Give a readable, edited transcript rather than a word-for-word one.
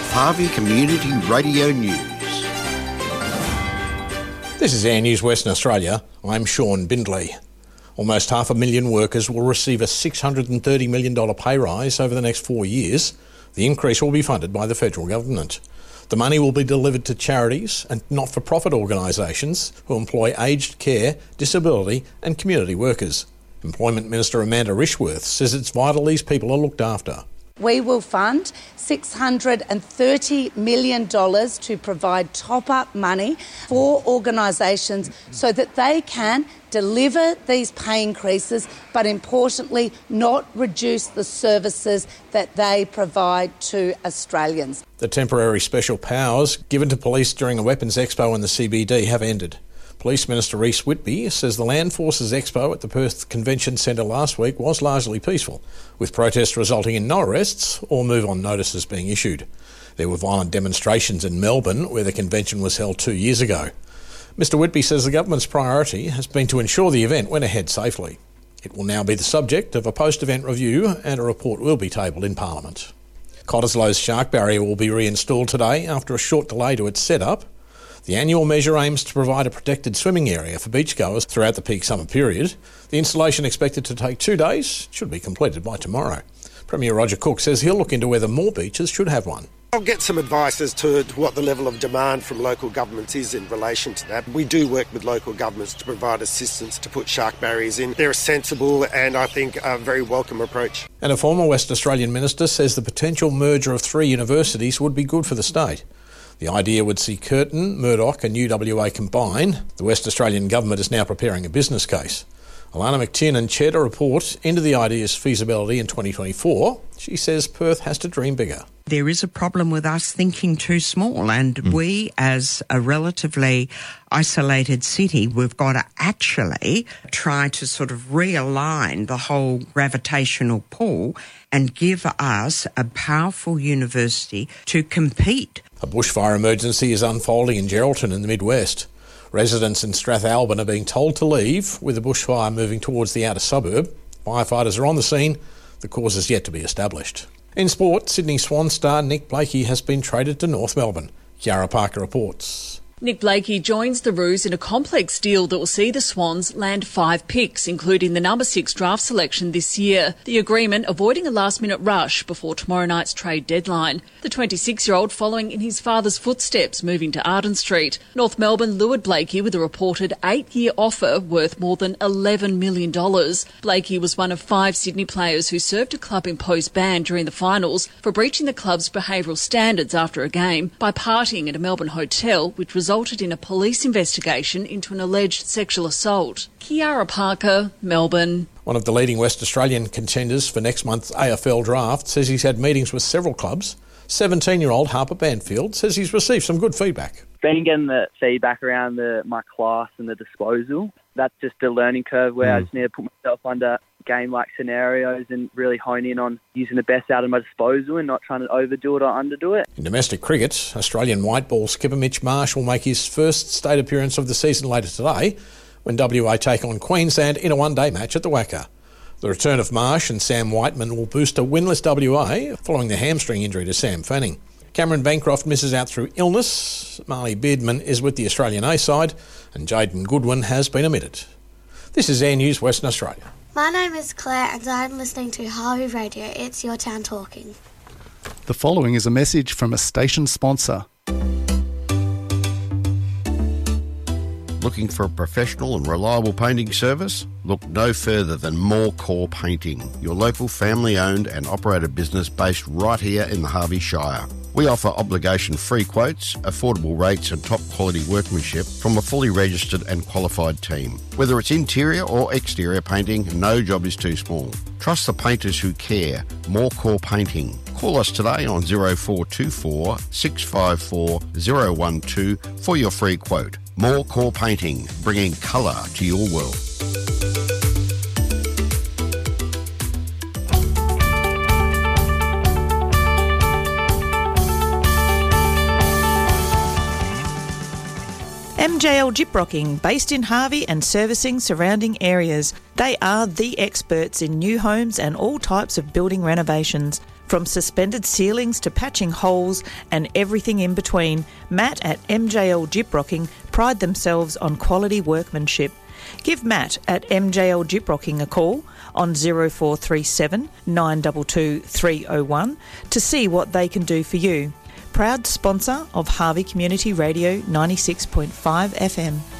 Harvey Community Radio News. This is Air News Western Australia. I'm Sean Bindley. Almost 500,000 workers will receive a $630 million pay rise over the next 4 years. The increase will be funded by the federal government. The money will be delivered to charities and not-for-profit organisations who employ aged care, disability and community workers. Employment Minister Amanda Rishworth says it's vital these people are looked after. We will fund $630 million to provide top-up money for organisations so that they can deliver these pay increases, but importantly, not reduce the services that they provide to Australians. The temporary special powers given to police during a weapons expo in the CBD have ended. Police Minister Rhys Whitby says the Land Forces Expo at the Perth Convention Centre last week was largely peaceful, with protests resulting in no arrests or move-on notices being issued. There were violent demonstrations in Melbourne, where the convention was held 2 years ago. Mr Whitby says the government's priority has been to ensure the event went ahead safely. It will now be the subject of a post-event review and a report will be tabled in Parliament. Cottesloe's shark barrier will be reinstalled today after a short delay to its setup. The annual measure aims to provide a protected swimming area for beachgoers throughout the peak summer period. The installation, expected to take 2 days, should be completed by tomorrow. Premier Roger Cook says he'll look into whether more beaches should have one. I'll get some advice as to what the level of demand from local governments is in relation to that. We do work with local governments to provide assistance to put shark barriers in. They're a sensible and I think a very welcome approach. And a former West Australian minister says the potential merger of 3 universities would be good for the state. The idea would see Curtin, Murdoch and UWA combine. The West Australian government is now preparing a business case. Alana McTiernan chaired a report into the idea's feasibility in 2024. She says Perth has to dream bigger. There is a problem with us thinking too small, and we, as a relatively isolated city, we've got to actually try to sort of realign the whole gravitational pull and give us a powerful university to compete. A bushfire emergency is unfolding in Geraldton in the Midwest. Residents in Strathalbyn are being told to leave, with the bushfire moving towards the outer suburb. Firefighters are on the scene. The cause is yet to be established. In sport, Sydney Swans star Nick Blakey has been traded to North Melbourne. Kiara Parker reports. Nick Blakey joins the Roos in a complex deal that will see the Swans land 5 picks, including the number 6 draft selection this year. The agreement avoiding a last-minute rush before tomorrow night's trade deadline. The 26-year-old following in his father's footsteps, moving to Arden Street. North Melbourne lured Blakey with a reported 8-year offer worth more than $11 million. Blakey was one of 5 Sydney players who served a club-imposed ban during the finals for breaching the club's behavioural standards after a game by partying at a Melbourne hotel, which resulted in a police investigation into an alleged sexual assault. Kiara Parker, Melbourne. One of the leading West Australian contenders for next month's AFL draft says he's had meetings with several clubs. 17-year-old Harper Banfield says he's received some good feedback. Been getting the feedback around my class and the disposal. That's just a learning curve where I just need to put myself under game-like scenarios and really hone in on using the best out of my disposal and not trying to overdo it or underdo it. In domestic cricket, Australian white ball skipper Mitch Marsh will make his first state appearance of the season later today when WA take on Queensland in a one-day match at the Wacker. The return of Marsh and Sam Whiteman will boost a winless WA following the hamstring injury to Sam Fanning. Cameron Bancroft misses out through illness. Marley Beardman is with the Australian A side and Jaden Goodwin has been omitted. This is Air News Western Australia. My name is Claire and I'm listening to Harvey Radio. It's your town talking. The following is a message from a station sponsor. Looking for a professional and reliable painting service? Look no further than More Core Painting, your local family-owned and operated business based right here in the Harvey Shire. We offer obligation-free quotes, affordable rates and top-quality workmanship from a fully registered and qualified team. Whether it's interior or exterior painting, no job is too small. Trust the painters who care. More Core Painting. Call us today on 0424 654 012 for your free quote. More Core Painting, bringing colour to your world. MJL Gyprocking, based in Harvey and servicing surrounding areas. They are the experts in new homes and all types of building renovations. From suspended ceilings to patching holes and everything in between, Matt at MJL Gyprocking pride themselves on quality workmanship. Give Matt at MJL Gyprocking a call on 0437 922 301 to see what they can do for you. Proud sponsor of Harvey Community Radio 96.5 FM.